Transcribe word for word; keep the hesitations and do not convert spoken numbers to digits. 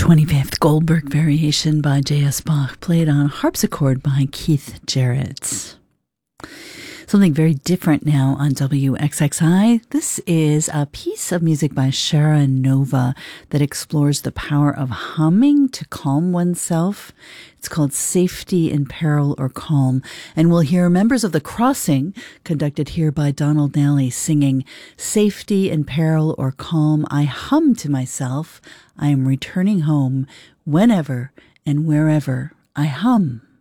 twenty-fifth Goldberg Variation by J S. Bach, played on harpsichord by Keith Jarrett. Something very different now on W X X I. This is a piece of music by Shara Nova that explores the power of humming to calm oneself. It's called Safety in Peril or Calm. And we'll hear members of The Crossing, conducted here by Donald Nally, singing Safety in Peril or Calm. I hum to myself. I am returning home whenever and wherever I hum.